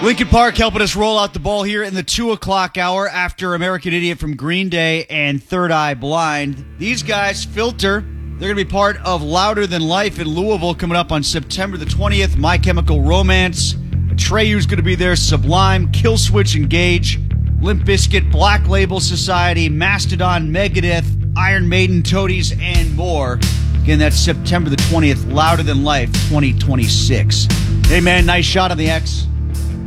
Linkin Park helping us roll out the ball here in the 2 o'clock hour after American Idiot from Green Day and Third Eye Blind. These guys, Filter, they're going to be part of Louder Than Life in Louisville coming up on September the 20th. My Chemical Romance, Atreyu's going to be there, Sublime, Killswitch Engage, Limp Bizkit, Black Label Society, Mastodon, Megadeth, Iron Maiden, Toadies, and more. Again, that's September the 20th, Louder Than Life 2026. Hey, man, nice shot on the X.